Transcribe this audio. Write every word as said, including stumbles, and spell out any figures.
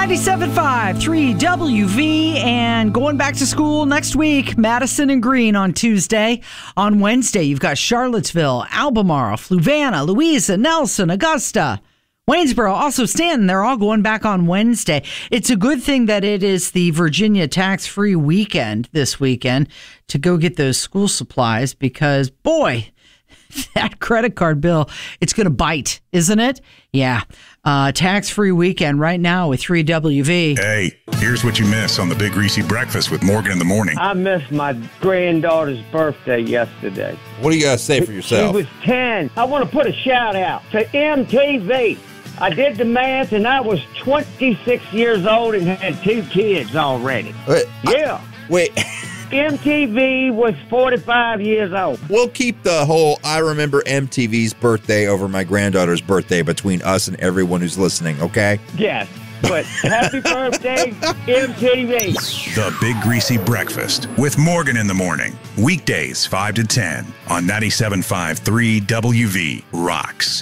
ninety-seven point five, three W V, and going back to school next week, Madison and Greene on Tuesday. On Wednesday, you've got Charlottesville, Albemarle, Fluvanna, Louisa, Nelson, Augusta, Waynesboro, also Stanton. They're all going back on Wednesday. It's a good thing that it is the Virginia tax-free weekend this weekend to go get those school supplies because, boy, that credit card bill, it's going to bite, isn't it? Yeah. Uh, tax-free weekend right now with three W V. Hey, here's what you miss on the Big Greasy Breakfast with Morgan in the Morning. I missed my granddaughter's birthday yesterday. What do you got to say for yourself? She was ten. I want to put a shout out to M T V. I did the math, and I was twenty-six years old and had two kids already. Wait, yeah. I, wait. M T V was forty-five years old. We'll keep the whole I remember M T V's birthday over my granddaughter's birthday between us and everyone who's listening, okay? Yes, but happy birthday, M T V. The Big Greasy Breakfast with Morgan in the Morning. Weekdays five to ten on ninety-seven point five, three W V Rocks.